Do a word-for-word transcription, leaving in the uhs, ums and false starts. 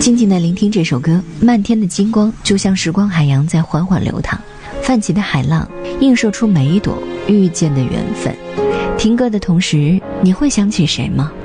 静静地聆听这首歌，漫天的金光就像时光海洋在缓缓流淌，泛起的海浪映射出每一朵遇见的缘分。听歌的同时，你会想起谁吗？